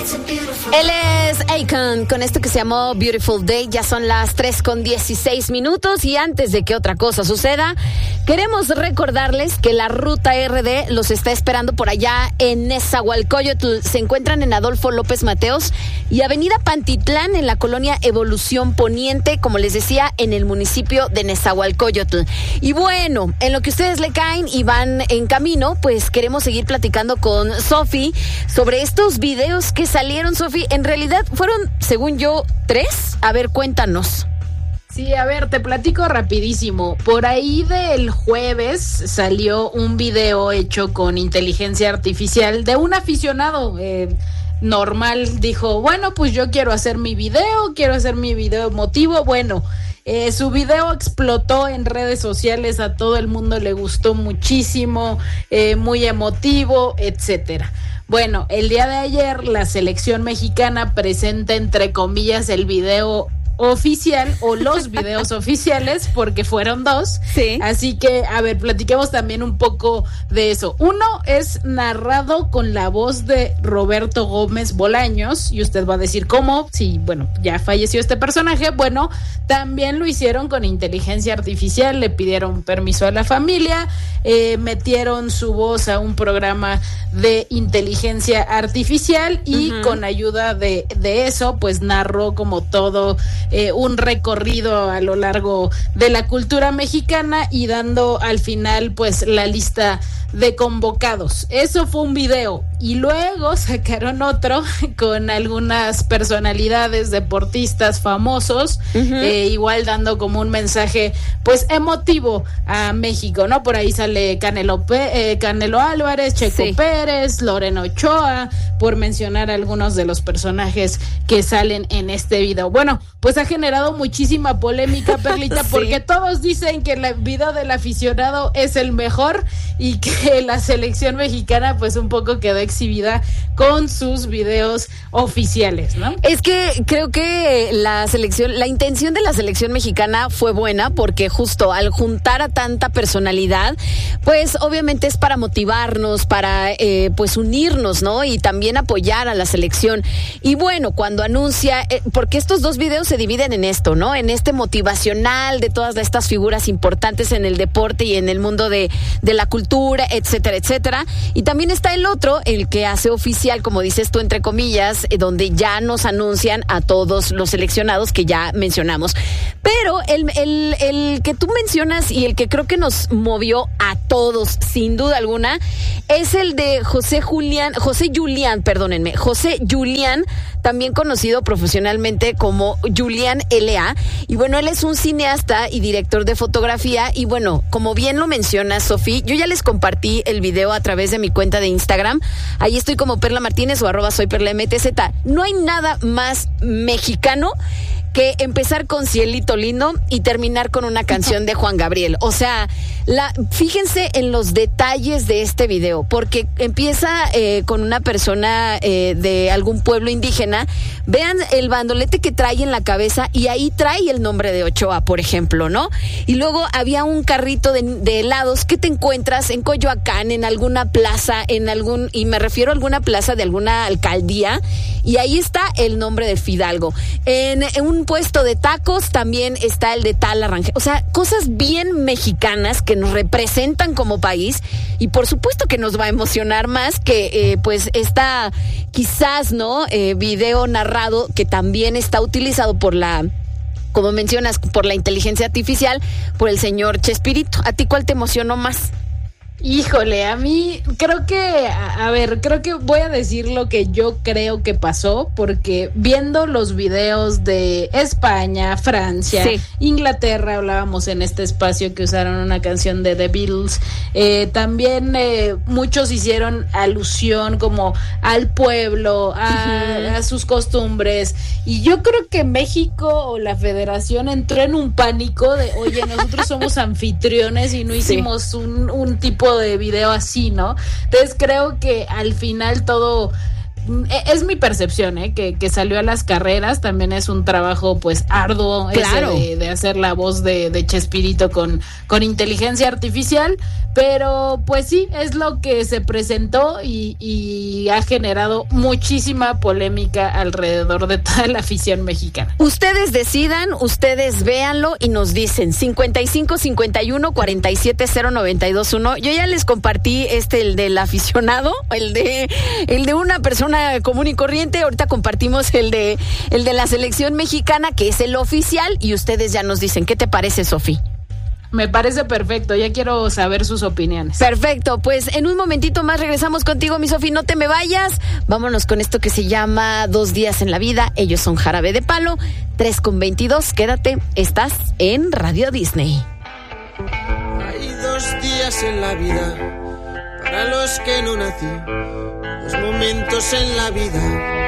Él es Akon con esto que se llamó Beautiful Day. Ya son las 3:16 y antes de que otra cosa suceda, queremos recordarles que la Ruta RD los está esperando por allá en Nezahualcóyotl. Se encuentran en Adolfo López Mateos y Avenida Pantitlán en la colonia Evolución Poniente, como les decía, en el municipio de Nezahualcóyotl. Y bueno, en lo que ustedes le caen y van en camino, pues queremos seguir platicando con Sofi sobre estos videos que salieron. Sofi, en realidad fueron, según yo, 3. A ver, cuéntanos. Sí, a ver, te platico rapidísimo. Por ahí del jueves salió un video hecho con inteligencia artificial de un aficionado normal. Dijo, bueno, pues yo quiero hacer mi video emotivo. Bueno, su video explotó en redes sociales, a todo el mundo le gustó muchísimo, muy emotivo, etcétera. Bueno, el día de ayer la selección mexicana presenta, entre comillas, el video oficial o los videos oficiales, porque fueron 2. Sí. Así que, a ver, platiquemos también un poco de eso. Uno es narrado con la voz de Roberto Gómez Bolaños, y usted va a decir, ¿cómo? Sí, bueno, ya falleció este personaje. Bueno, también lo hicieron con inteligencia artificial, le pidieron permiso a la familia, metieron su voz a un programa de inteligencia artificial y con ayuda de eso, pues narró como todo un recorrido a lo largo de la cultura mexicana y dando al final pues la lista de convocados. Eso fue un video, y luego sacaron otro con algunas personalidades, deportistas famosos, igual dando como un mensaje pues emotivo a México, ¿no? Por ahí sale Canelo Álvarez, Checo Pérez, Lorena Ochoa, por mencionar algunos de los personajes que salen en este video. Bueno, pues ha generado muchísima polémica, Perlita, porque todos dicen que el video del aficionado es el mejor y que la selección mexicana pues un poco quedó exhibida con sus videos oficiales, ¿no? Es que creo que la intención de la selección mexicana fue buena, porque justo al juntar a tanta personalidad, pues obviamente es para motivarnos, para pues unirnos, ¿no? Y también apoyar a la selección. Y bueno, cuando anuncia, porque estos 2 videos se dividen en esto, ¿no? En este motivacional de todas estas figuras importantes en el deporte y en el mundo de la cultura, etcétera, etcétera. Y también está el otro, el que hace oficial, como dices tú, entre comillas, donde ya nos anuncian a todos los seleccionados que ya mencionamos. Pero el que tú mencionas y el que creo que nos movió a todos, sin duda alguna, es el de José Julián, también conocido profesionalmente como Julián L.A. Y bueno, él es un cineasta y director de fotografía. Y bueno, como bien lo menciona Sofi, yo ya les compartí el video a través de mi cuenta de Instagram. Ahí estoy como Perla Martínez o @soyperlamtz. No hay nada más mexicano que empezar con Cielito Lindo y terminar con una canción de Juan Gabriel. O sea, fíjense en los detalles de este video, porque empieza con una persona de algún pueblo indígena. Vean el bandolete que trae en la cabeza, y ahí trae el nombre de Ochoa, por ejemplo, ¿no? Y luego había un carrito de helados que te encuentras en Coyoacán, en alguna plaza, y me refiero a alguna plaza de alguna alcaldía, y ahí está el nombre de Fidalgo. En un puesto de tacos también está el de Tala Rangel. O sea, cosas bien mexicanas que nos representan como país, y por supuesto que nos va a emocionar más que pues esta quizás, ¿no? Video narrado que también está utilizado como mencionas, por la inteligencia artificial, por el señor Chespirito. ¿A ti cuál te emocionó más? Híjole, a mí creo que voy a decir lo que yo creo que pasó, porque viendo los videos de España, Francia, Inglaterra, hablábamos en este espacio que usaron una canción de The Beatles, también muchos hicieron alusión como al pueblo, a sus costumbres, y yo creo que México o la Federación entró en un pánico de, oye, nosotros somos anfitriones y no hicimos un tipo de video así, ¿no? Entonces creo que al final todo es mi percepción, que salió a las carreras. También es un trabajo pues arduo, claro, de hacer la voz de Chespirito con inteligencia artificial, pero pues sí, es lo que se presentó y ha generado muchísima polémica alrededor de toda la afición mexicana. Ustedes decidan, ustedes véanlo y nos dicen 55 51 47 0921. Yo ya les compartí el del aficionado, el de una persona común y corriente. Ahorita compartimos el de la selección mexicana, que es el oficial, y ustedes ya nos dicen. ¿Qué te parece, Sofi? Me parece perfecto, ya quiero saber sus opiniones. Perfecto, pues en un momentito más regresamos contigo, mi Sofi, no te me vayas. Vámonos con esto que se llama 2 días en la vida. Ellos son Jarabe de Palo, 3:22. Quédate, estás en Radio Disney. Hay 2 días en la vida para los que no nací, 2 momentos en la vida